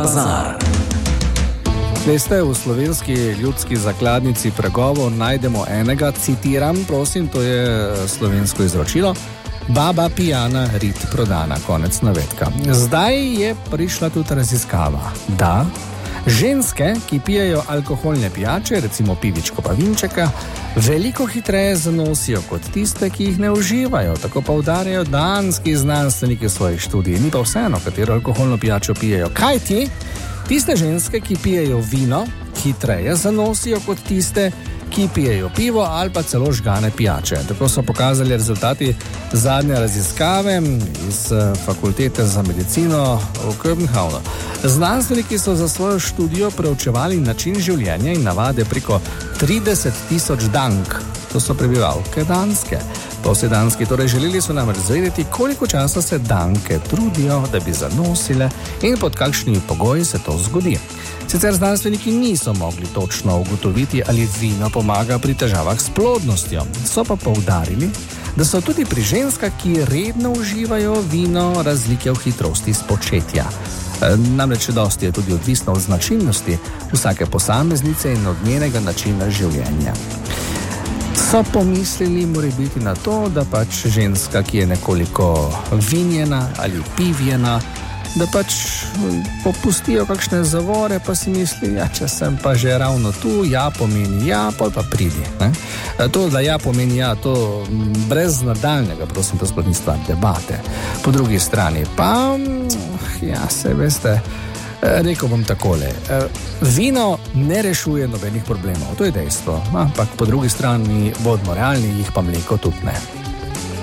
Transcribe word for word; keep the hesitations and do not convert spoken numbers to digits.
bazar. Veste, v slovenski ljudski zakladnici pregovor najdemo enega, citiram, prosim, to je slovensko izročilo: baba pijana, rit prodana, konec navedka. Zdaj je prišla tudi raziskava, da ženske, ki pijejo alkoholne pijače, recimo pivičko pa vinčeka, veliko hitreje zanosijo kot tiste, ki jih ne uživajo. Tako poudarjajo danski znanstveniki v svojih študijih. Ni pa vseeno, katero alkoholno pijačo pijejo. Kaj ti? Tiste ženske, ki pijejo vino, hitreje zanosijo kot tiste, ki pijejo pivo ali pa celo žgane pijače. Tako so pokazali rezultati zadnje raziskave iz fakultete za medicino v Kopenhavnu. Znanstveniki so za svojo študijo preučevali način življenja in navade preko trideset tisoč dank. To so prebivalke Danske. Po vsej Danski, torej želeli so namreč zvedeti, koliko časa se Danke trudijo, da bi zanosile in pod kakšnimi pogoji se to zgodi. Sicer znanstveniki niso mogli točno ugotoviti, ali vino pomaga pri težavah s plodnostjo. So pa poudarili, da so tudi pri ženskah, ki redno uživajo vino, razlike v hitrosti spočetja. Namreč dosti je tudi odvisno od značilnosti vsake posameznice in od njenega načina življenja. So pomislili morebiti na to, da pač ženska, ki je nekoliko vinjena ali pivjena, da pač popustijo kakšne zavore, pa si misli, ja, če sem pa že ravno tu, ja pomeni ja, pol pa pridi. Ne? To, da ja pomeni ja, to brez nadaljnega, prosim, to sploh ni stvar debate. Po drugi strani pa, ja, se veste, rekel bom takole, vino ne rešuje nobenih problemov, to je dejstvo, ampak po drugi strani, bodimo realni, jih pa mleko tudi ne.